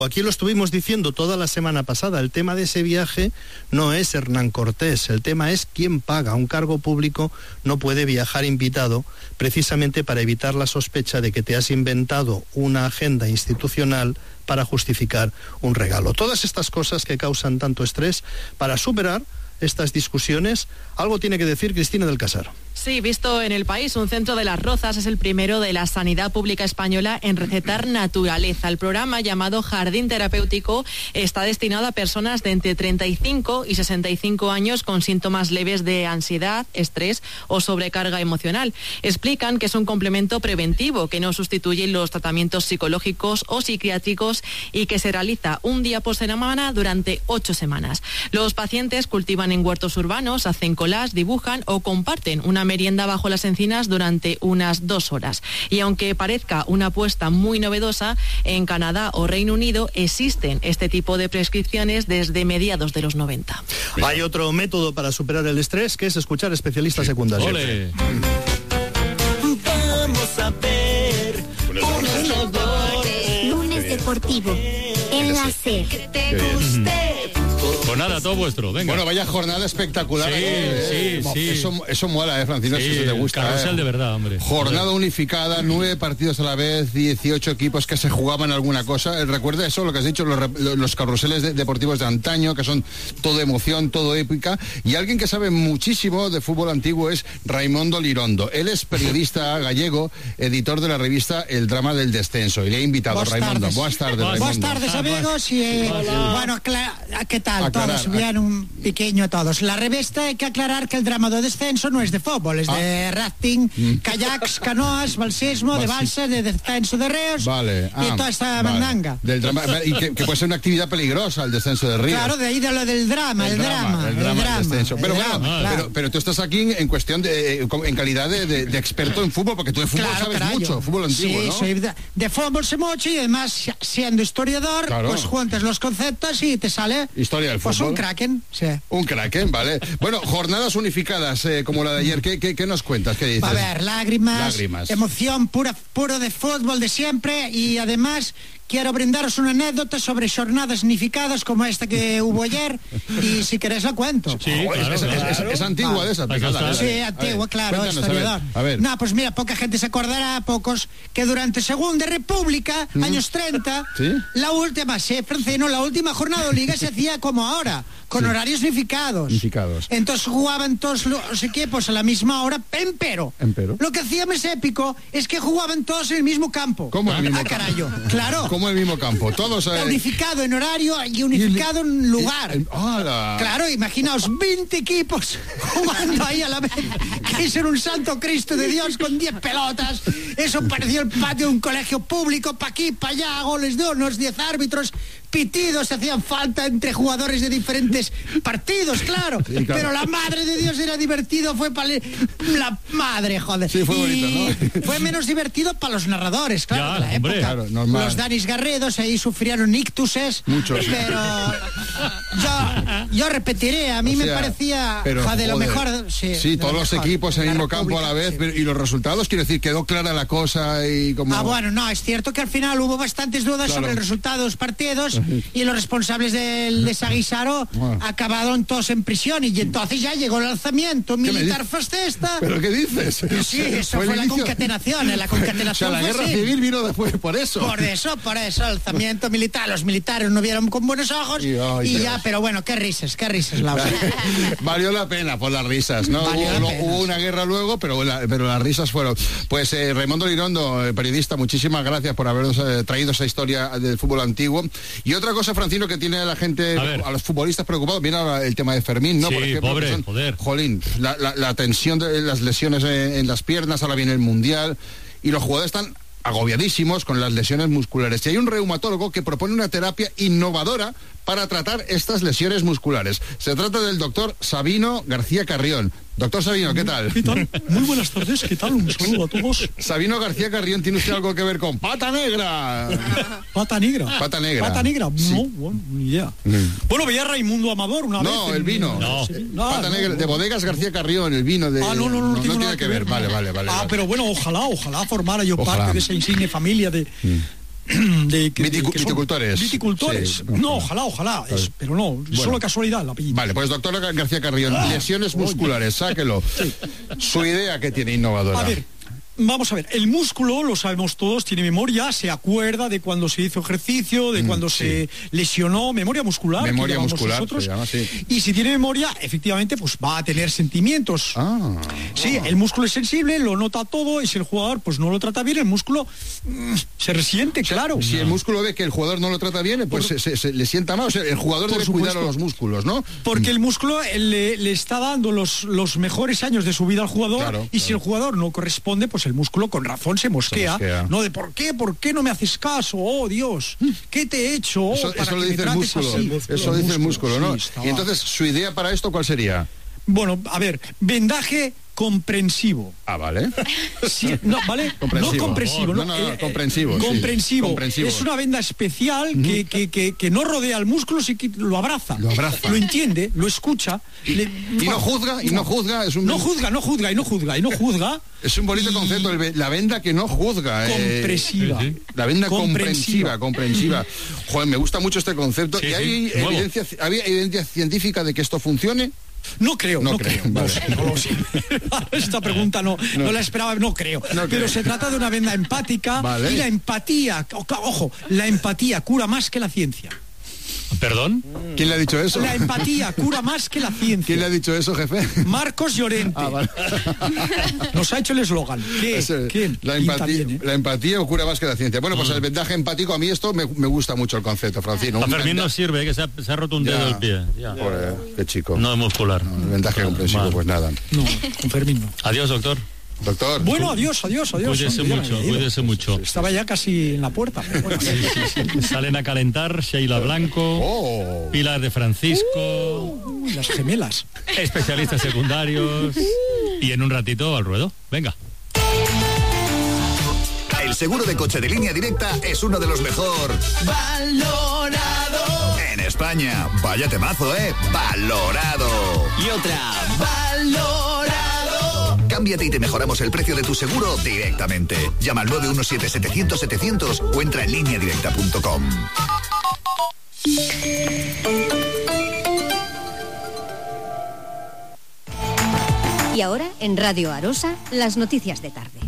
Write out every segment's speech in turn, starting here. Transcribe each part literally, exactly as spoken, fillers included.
Aquí lo estuvimos diciendo toda la semana pasada, el tema de ese viaje no es Hernán Cortés, el tema es quién paga. Un cargo público no puede viajar invitado precisamente para evitar la sospecha de que te has inventado una agenda institucional para justificar un regalo. Todas estas cosas que causan tanto estrés, para superar estas discusiones, algo tiene que decir Cristina del Casar. Sí, visto en El País, un centro de Las Rozas es el primero de la sanidad pública española en recetar naturaleza. El programa, llamado Jardín Terapéutico, está destinado a personas de entre treinta y cinco y sesenta y cinco años con síntomas leves de ansiedad, estrés o sobrecarga emocional. Explican que es un complemento preventivo que no sustituye los tratamientos psicológicos o psiquiátricos y que se realiza un día por semana durante ocho semanas. Los pacientes cultivan en huertos urbanos, hacen collage, dibujan o comparten una merienda bajo las encinas durante unas dos horas. Y aunque parezca una apuesta muy novedosa, en Canadá o Reino Unido existen este tipo de prescripciones desde mediados de los noventa. Hay otro método para superar el estrés, que es escuchar especialistas secundarios. ¡Ole! Vamos a ver Lunes Deportivo en la SER. que te guste. Pues nada, todo vuestro, venga. Bueno, vaya jornada espectacular. Sí, eh, sí, sí. Eso, eso mola, ¿eh, Francino? Sí, Si eso te gusta. carrusel eh. de verdad, hombre. Jornada Joder. unificada, nueve partidos a la vez, dieciocho equipos que se jugaban alguna cosa. Eh, Recuerda eso, lo que has dicho, los, re- los carruseles de- deportivos de antaño, que son todo emoción, todo épica. Y alguien que sabe muchísimo de fútbol antiguo es Raimondo Lirondo. Él es periodista gallego, editor de la revista El Drama del Descenso. Y le he invitado, Buenas Raimondo. tardes. Buenas tardes, Buenas Raimondo. Buenas tardes, amigos. Y, eh, bueno, acla- ¿qué tal? Aclarar, todos, bien, un pequeño a todos. La revista, hay que aclarar que el drama de descenso no es de fútbol, es Ah. de rafting, kayaks, canoas, balsismo, de balsa, de descenso de reos Vale. y ah, toda esta vale. mandanga. Del drama, y que, que puede ser una actividad peligrosa el descenso de ríos. Claro, de ahí de lo del drama, el, drama, el drama, el descenso. el Pero drama, bueno, claro. pero, pero tú estás aquí en, en cuestión de, eh, en calidad de, de- de experto en fútbol, porque tú de fútbol Claro, sabes carajo. mucho, fútbol antiguo, sí, ¿no? soy de, de fútbol sé mucho y además siendo historiador, Claro. pues juntas los conceptos y te sale Historia del pues fútbol. un kraken, sí. Un kraken, vale. Bueno, jornadas unificadas eh, como la de ayer. ¿Qué, qué, qué nos cuentas? ¿Qué dices? A ver, lágrimas, Lágrimas. emoción pura, puro de fútbol de siempre y además quiero brindaros una anécdota sobre jornadas unificadas como esta que hubo ayer y si queréis la cuento. Sí, Oh, es, claro, es- es- claro. es antigua de esa. Ahí pesada, está. ¿eh? Sí, A antigua, ver, claro, cuéntanos, historiador. A ver, a ver. No, pues mira, poca gente se acordará, pocos, que durante Segunda República, años treinta, ¿Sí? la última, sí, Francino, la última jornada de liga se hacía como ahora, con horarios unificados. Unificados. Entonces jugaban todos los equipos a la misma hora, empero. Empero. Lo que hacía más épico es que jugaban todos en el mismo campo. ¿Cómo en el mismo Ah, campo? carayo, claro. Como el mismo campo. Todos. eh, Unificado en horario y unificado en lugar. eh, ¡Hala! Claro, imaginaos veinte equipos jugando ahí a la vez. Que es un santo Cristo de Dios con diez pelotas. Eso parecía el patio de un colegio público, pa' aquí, pa' allá, goles de unos diez árbitros, pitidos, hacían falta entre jugadores de diferentes partidos, claro. Sí, claro. Pero la madre de Dios era divertido, fue para la madre, joder. Sí, fue bonito, Y ¿no? fue menos divertido para los narradores, claro, Ya, de la hombre. época. Claro, normal. Los Danis Garredos ahí sufrieron ictuses. Muchos. Pero yo, yo repetiré, a mí O me sea, parecía pero, joder, lo joder, mejor. Sí, sí, de todos lo los mejor, equipos en el la mismo campo a la República, vez, sí. pero- y los resultados, quiero decir, quedó clara la cosa y como... Ah, bueno, no, es cierto que al final hubo bastantes dudas Claro. sobre el resultado de los partidos y los responsables del desaguisaro Bueno. acabaron todos en prisión y entonces ya llegó el alzamiento me militar dices? fascista. ¿Pero qué dices? Sí, eso el fue la inicio- concatenación, la O sea, concatenación la fue guerra así. civil vino después por eso. Por eso, por eso, alzamiento militar. Los militares no vieron con buenos ojos Y, y, ay, Dios. ya, pero bueno, qué risas, qué risas, Laura. Valió la pena por las risas, ¿no? Valió Hubo, la lo- pena, hubo sí. una guerra luego, pero, la- pero las risas fueron. Pues eh, Raimundo Lirondo, eh, periodista, muchísimas gracias por habernos eh, traído esa historia del fútbol antiguo. Y otra cosa, Francino, que tiene a la gente, A ver. a los futbolistas preocupados, viene ahora el tema de Fermín, ¿no? Sí, por ejemplo, pobre, que son- joder. Jolín, la, la- la tensión de las lesiones en, en las piernas, ahora viene el Mundial, y los jugadores están agobiadísimos con las lesiones musculares. Y hay un reumatólogo que propone una terapia innovadora para tratar estas lesiones musculares. Se trata del doctor Sabino García Carrión. Doctor Sabino, ¿qué tal? ¿Qué tal? Muy buenas tardes, ¿qué tal? Un saludo a todos. Sabino García Carrión, ¿tiene usted algo que ver con Pata Negra? Pata negra. Pata negra. Pata negra. Sí. No, bueno, ni idea. Bueno, veía a Raimundo Amador una No, vez. el en- vino. No. Sí, no, Pata no, Negra, no. de Bodegas García Carrión, el vino de... Ah, no, no, no, no, tengo tiene nada que ver. Vale, vale, vale. Ah, vale. pero bueno, ojalá, ojalá formara yo Ojalá. parte de esa insigne familia de, de, de Viticu- que son viticultores. Viticultores. Sí. No, ojalá, ojalá. Es, pero no, Bueno. solo casualidad el apellido. Vale, pues doctor García Carrión, Ah, lesiones musculares, sáquelo. Sí. Su idea que tiene innovadora. A ver, vamos a ver, el músculo, lo sabemos todos, tiene memoria, se acuerda de cuando se hizo ejercicio, de Mm, cuando sí. se lesionó, memoria muscular. que Memoria llamamos muscular, nosotros. se llama, sí. Y si tiene memoria, efectivamente, pues va a tener sentimientos. Ah. Sí, el músculo es sensible, lo nota todo, y si el jugador pues no lo trata bien, el músculo mm, se resiente, claro. Si el músculo ve que el jugador no lo trata bien, pues se, se- se le sienta mal. O sea, el jugador Por debe cuidar a supuesto. los músculos, ¿no? Porque el músculo eh, le, le está dando los, los mejores años de su vida al jugador, Claro, y si el jugador no corresponde, pues el músculo con razón se mosquea. Se mosquea. No de por qué, por qué no me haces caso, oh Dios, ¿qué te he hecho? Oh, Eso, para eso lo que me dice el trates músculo. así? Eso dice el músculo, ¿no? sí, estaba- Y entonces, su idea para esto, ¿cuál sería? Bueno, a ver, vendaje comprensivo. Ah, vale. Sí, no, ¿vale? Comprensivo. No compresivo, No, no, no, Eh, comprensivo, sí. Comprensivo. Comprensivo. Es una venda especial que, que, que, que no rodea al músculo, sí que lo abraza. Lo abraza. Lo entiende, lo escucha. le- Y no juzga, y no juzga. Es un, No juzga, no juzga, y no juzga, y no juzga. es un bonito Y- concepto, el ve- la venda que no juzga. eh, Compresiva. sí, La venda Comprensiva. comprensiva, comprensiva. Joder, me gusta mucho este concepto. Sí, ¿Y sí, hay nuevo. evidencia, había evidencia científica de que esto funcione? No creo, No no, creo, creo. vale. No, sé, no lo sé. Esta pregunta no, no. la esperaba, no creo. No Pero creo. se trata de una venda empática, Vale. y la empatía, o- ojo, la empatía cura más que la ciencia. ¿Perdón? ¿Quién le ha dicho eso? La empatía cura más que la ciencia. ¿Quién le ha dicho eso, jefe? Marcos Llorente. Ah, vale. Nos ha hecho el eslogan. ¿Qué? Ese- ¿Quién? La Pinta empatía, bien, ¿eh? la empatía cura más que la ciencia. Bueno, pues el vendaje empático, a mí esto me, me gusta mucho el concepto, Francino. A Un Fermín venda- no sirve, que se ha, se ha roto un dedo Ya. del pie. Ya. Joder, qué chico. No es muscular. El vendaje comprensivo, Mal. pues nada. No, con Fermín no. Adiós, doctor. Doctor. Bueno, adiós, adiós, adiós. Cuídese Hombre, ya mucho, me había ido. cuídese mucho. Estaba ya casi en la puerta. Pero bueno, Salen a calentar Sheila Blanco, Oh. Pilar de Francisco, Uy, las gemelas. especialistas secundarios y en un ratito al ruedo. Venga. El seguro de coche de Línea Directa es uno de los mejor Valorado. en España. Vaya temazo, ¿eh? Valorado. Y otra. Valorado. Cámbiate y te mejoramos el precio de tu seguro directamente. Llama al nueve uno siete, setecientos, setecientos o entra en línea directa punto com. Y ahora, en Radio Arosa, las noticias de tarde.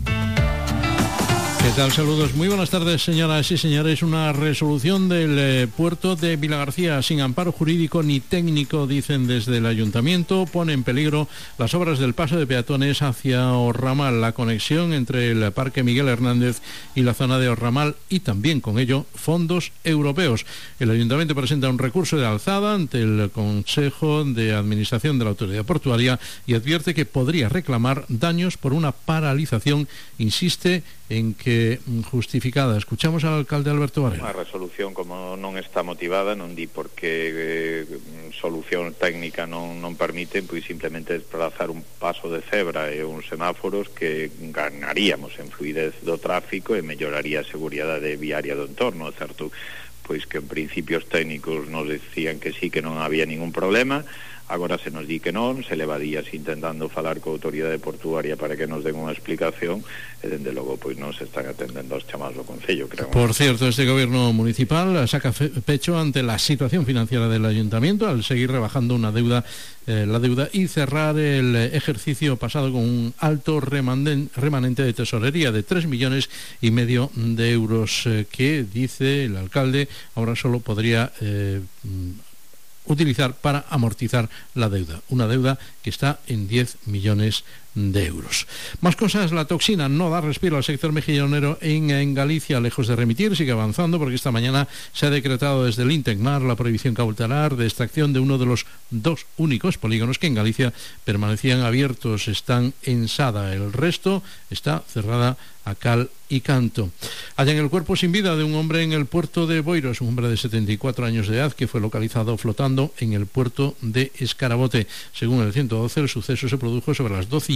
¿Qué tal? Saludos. Muy buenas tardes, señoras y señores. Una resolución del eh, puerto de Vilagarcía sin amparo jurídico ni técnico, dicen desde el ayuntamiento, pone en peligro las obras del paso de peatones hacia Orramal, la conexión entre el Parque Miguel Hernández y la zona de Orramal y también con ello fondos europeos. El ayuntamiento presenta un recurso de alzada ante el Consejo de Administración de la Autoridad Portuaria y advierte que podría reclamar daños por una paralización. Insiste en que justificada. Escuchamos al alcalde Alberto Varela. A resolución, como non está motivada, non di porque eh, solución técnica non, non permiten, pois simplemente desplazar un paso de cebra e uns semáforos que ganaríamos en fluidez do tráfico e melloraría a seguridade viaria do entorno, certo? Pois que en principios técnicos nos decían que sí, que non había ningún problema. Agora se nos di que non, se leva días intentando falar coa autoridade portuaria para que nos den unha explicación e dende logo pois non se están atendendo aos chamados do Concello, creo. Por cierto, este gobierno municipal saca pecho ante la situación financiera del ayuntamiento al seguir rebajando una deuda, eh, la deuda y cerrar el ejercicio pasado con un alto remanente de tesorería de tres millones y medio de euros eh, que, dice el alcalde, ahora solo podría eh, utilizar para amortizar la deuda, una deuda que está en diez millones de euros. Más cosas, la toxina no da respiro al sector mejillonero en, en Galicia, lejos de remitir, sigue avanzando porque esta mañana se ha decretado desde el INTECMAR la prohibición cautelar de extracción de uno de los dos únicos polígonos que en Galicia permanecían abiertos, están en Sada, el resto está cerrada a cal y canto. Hallan el cuerpo sin vida de un hombre en el puerto de Boiros, un hombre de setenta y cuatro años de edad que fue localizado flotando en el puerto de Escarabote. Según el ciento doce, el suceso se produjo sobre las doce y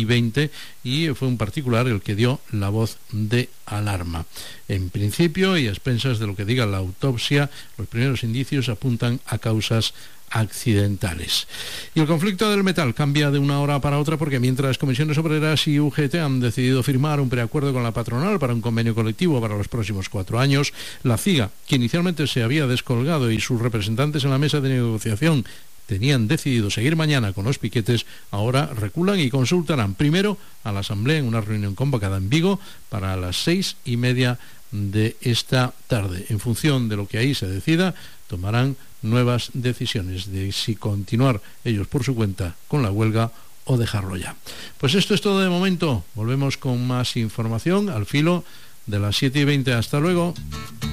veinte y fue un particular el que dio la voz de alarma. En principio, y a expensas de lo que diga la autopsia, los primeros indicios apuntan a causas accidentales. Y el conflicto del metal cambia de una hora para otra porque mientras Comisiones Obreras y U G T han decidido firmar un preacuerdo con la patronal para un convenio colectivo para los próximos cuatro años, la CIGA, que inicialmente se había descolgado y sus representantes en la mesa de negociación tenían decidido seguir mañana con los piquetes, ahora reculan y consultarán primero a la Asamblea en una reunión convocada en Vigo para las seis y media de esta tarde. En función de lo que ahí se decida, tomarán nuevas decisiones de si continuar ellos por su cuenta con la huelga o dejarlo ya. Pues esto es todo de momento. Volvemos con más información al filo de las siete y veinte. Hasta luego.